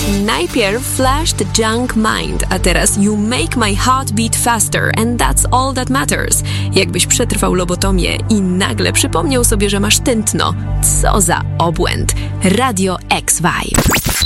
Najpierw Flashed Junk Mind, a teraz You Make My Heart Beat Faster and That's All That Matters. Jakbyś przetrwał lobotomię i nagle przypomniał sobie, że masz tętno. Co za obłęd. Radio X Vibe.